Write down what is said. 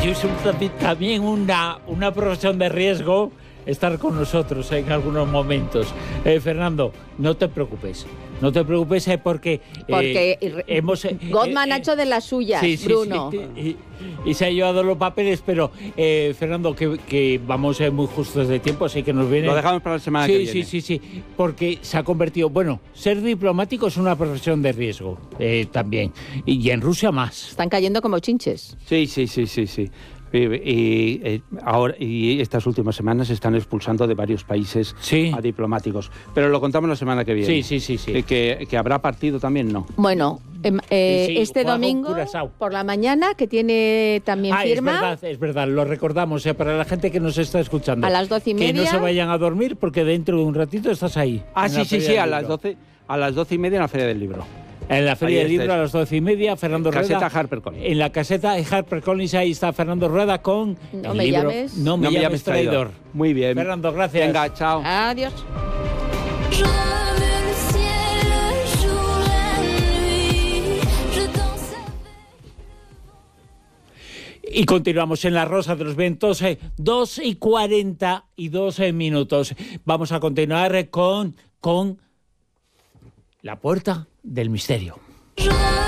Y es también una profesión de riesgo estar con nosotros en algunos momentos. Fernando, no te preocupes porque hemos... Gottman ha hecho de las suyas, sí, Bruno. Sí, y se ha llevado los papeles, pero Fernando, que vamos muy justos de tiempo, así que nos viene... Lo dejamos para la semana que viene. Sí, porque se ha convertido... Bueno, ser diplomático es una profesión de riesgo también, y en Rusia más. Están cayendo como chinches. Sí. Ahora y estas últimas semanas se están expulsando de varios países a diplomáticos. Pero lo contamos la semana que viene. Sí. Que habrá partido también, ¿no? Bueno, este domingo por la mañana, que tiene también firma. Es verdad, lo recordamos para la gente que nos está escuchando. A las 12:30. Que no se vayan a dormir porque dentro de un ratito estás ahí. Sí, a las 12:30 en la Feria del Libro. En la Feria del Libro a las 12:30, Fernando Rueda. Caseta HarperCollins. En la caseta de HarperCollins, ahí está Fernando Rueda con No me llames. No me llames traidor. Muy bien. Fernando, gracias. Venga, chao. Adiós. Y continuamos en La Rosa de los Vientos, 2:42 minutos. Vamos a continuar con La Puerta del Misterio.